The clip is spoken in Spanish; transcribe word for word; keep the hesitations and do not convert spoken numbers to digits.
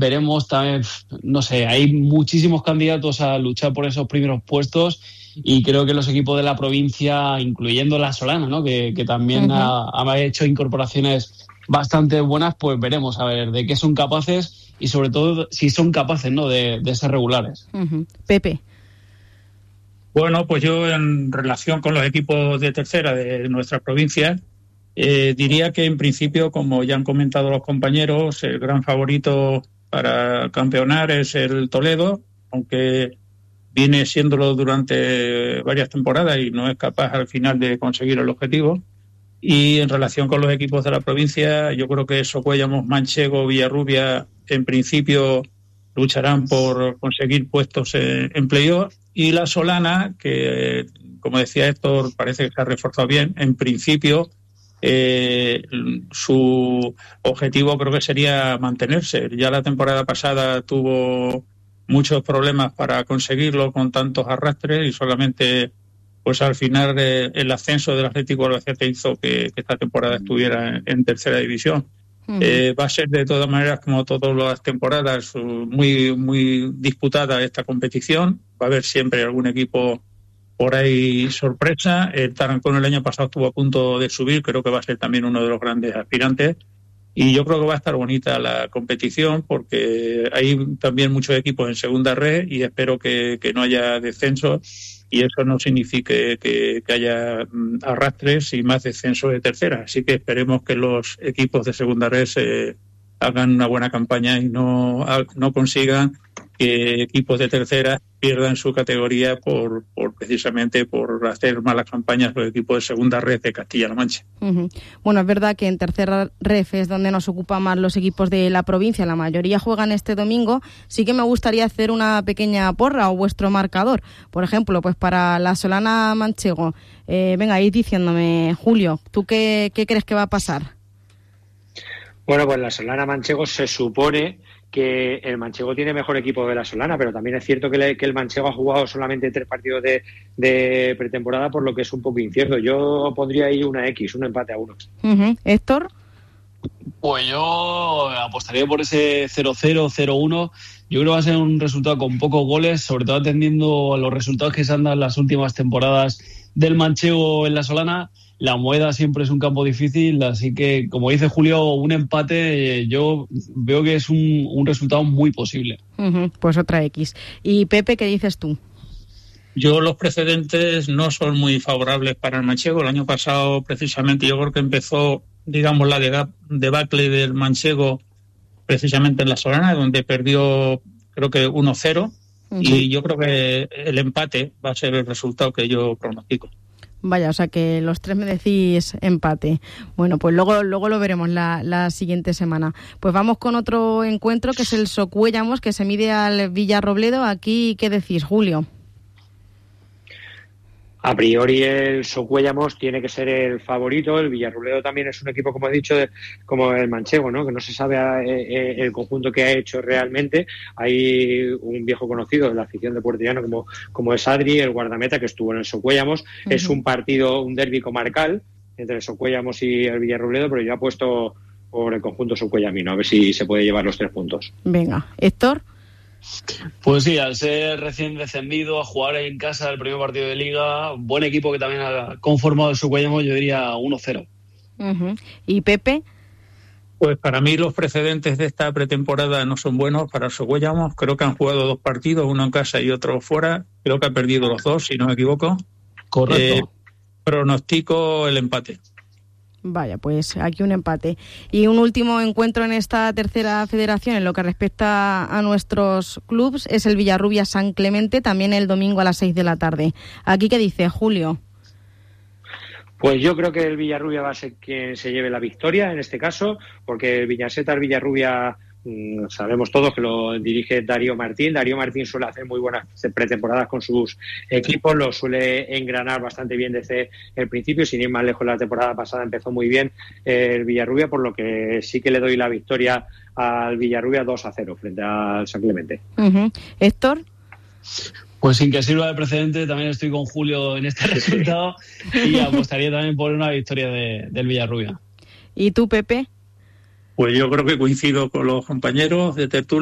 veremos también, no sé, hay muchísimos candidatos a luchar por esos primeros puestos y creo que los equipos de la provincia, incluyendo la Solana, ¿no? que, que también uh-huh. ha, ha hecho incorporaciones bastante buenas, pues veremos a ver de qué son capaces y sobre todo si son capaces, ¿no? de, de ser regulares. Uh-huh. Pepe. Bueno, pues yo en relación con los equipos de tercera de nuestra provincia, eh, diría que en principio, como ya han comentado los compañeros, el gran favorito para campeonar es el Toledo, aunque viene siéndolo durante varias temporadas y no es capaz al final de conseguir el objetivo. Y en relación con los equipos de la provincia, yo creo que Socuéllamos, Manchego, Villarrubia, en principio lucharán por conseguir puestos en, en playoff. Y la Solana, que como decía Héctor, parece que se ha reforzado bien, en principio eh, su objetivo creo que sería mantenerse. Ya la temporada pasada tuvo muchos problemas para conseguirlo con tantos arrastres y solamente pues al final eh, el ascenso del Atlético Albacete hizo que, que esta temporada estuviera en, en tercera división. Uh-huh. Eh, va a ser de todas maneras, como todas las temporadas, muy muy disputada esta competición. Va a haber siempre algún equipo por ahí sorpresa. El Tarancón el año pasado estuvo a punto de subir, creo que va a ser también uno de los grandes aspirantes. Y yo creo que va a estar bonita la competición porque hay también muchos equipos en segunda red y espero que, que no haya descensos y eso no signifique que, que haya arrastres y más descensos de tercera. Así que esperemos que los equipos de segunda red se hagan una buena campaña y no, no consigan que equipos de tercera pierdan su categoría por, por precisamente por hacer malas campañas los equipos de segunda red de Castilla-La Mancha. Uh-huh. Bueno, es verdad que en tercera red es donde nos ocupan más los equipos de la provincia, la mayoría juegan este domingo. Sí que me gustaría hacer una pequeña porra o vuestro marcador. Por ejemplo, pues para la Solana Manchego, eh, venga, ir diciéndome, Julio, ¿tú qué, qué crees que va a pasar? Bueno, pues la Solana Manchego se supone que el Manchego tiene mejor equipo que la Solana, pero también es cierto que, le, que el Manchego ha jugado solamente tres partidos de, de pretemporada, por lo que es un poco incierto. Yo pondría ahí una X, un empate a uno. Uh-huh. ¿Héctor? Pues yo apostaría por ese cero cero, cero uno. Yo creo que va a ser un resultado con pocos goles, sobre todo atendiendo a los resultados que se han dado en las últimas temporadas del Manchego en la Solana. La Mueda siempre es un campo difícil, así que, como dice Julio, un empate yo veo que es un, un resultado muy posible. Uh-huh, pues otra X. Y Pepe, ¿qué dices tú? Yo los precedentes no son muy favorables para el Manchego. El año pasado, precisamente, yo creo que empezó, digamos, la debacle del Manchego precisamente en la Solana, donde perdió, creo que uno cero, uh-huh. Y yo creo que el empate va a ser el resultado que yo pronostico. Vaya, o sea que los tres me decís empate. Bueno, pues luego luego lo veremos la, la siguiente semana. Pues vamos con otro encuentro que es el Socuéllamos, que se mide al Villarrobledo. Aquí, ¿qué decís, Julio? A priori el Socuéllamos tiene que ser el favorito. El Villarrobledo también es un equipo, como he dicho, de, como el Manchego, ¿no? Que no se sabe eh, el conjunto que ha hecho realmente. Hay un viejo conocido de la afición de Puerto Llano como, como es Adri, el guardameta, que estuvo en el Socuéllamos. Uh-huh. Es un partido, un derbi comarcal entre el Socuéllamos y el Villarrobledo, pero yo apuesto por el conjunto socuellamino, a ver si se puede llevar los tres puntos. Venga, Héctor. Pues sí, al ser recién descendido, a jugar en casa el primer partido de Liga, buen equipo que también ha conformado el Socuéllamos, yo diría uno cero. Uh-huh. ¿Y Pepe? Pues para mí los precedentes de esta pretemporada no son buenos para el Socuéllamos. Creo que han jugado dos partidos, uno en casa y otro fuera. Creo que ha perdido los dos, si no me equivoco. Correcto. Eh, pronostico el empate. Vaya, pues aquí un empate. Y un último encuentro en esta tercera federación en lo que respecta a nuestros clubes es el Villarrubia San Clemente, también el domingo a las seis de la tarde. ¿Aquí qué dice, Julio? Pues yo creo que el Villarrubia va a ser quien se lleve la victoria en este caso, porque el Villasetas Villarrubia mmm, sabemos todos que lo dirige Darío Martín. Darío Martín suele hacer muy buenas pretemporadas con sus equipos, lo suele engranar bastante bien desde el principio. Sin ir más lejos, la temporada pasada empezó muy bien el Villarrubia, por lo que sí que le doy la victoria al Villarrubia dos a cero frente al San Clemente. Uh-huh. ¿Héctor? Pues sin que sirva de precedente, también estoy con Julio en este resultado y apostaría también por una victoria de, del Villarrubia. ¿Y tú, Pepe? Pues yo creo que coincido con los compañeros de tertulia.